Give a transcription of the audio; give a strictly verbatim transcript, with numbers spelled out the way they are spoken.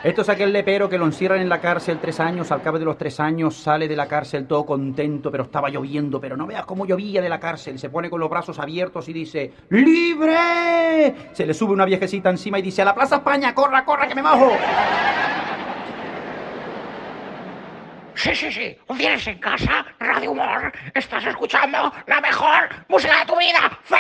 Esto es aquel lepero que lo encierran en la cárcel tres años, al cabo de los tres años sale de la cárcel todo contento, pero estaba lloviendo, pero no veas cómo llovía de la cárcel, se pone con los brazos abiertos y dice, ¡libre! Se le sube una viejecita encima y dice, ¡a la Plaza España, corra, corra, que me mojo! Sí, sí, sí. ¿Vienes en casa? Radio Humor. Estás escuchando la mejor música de tu vida.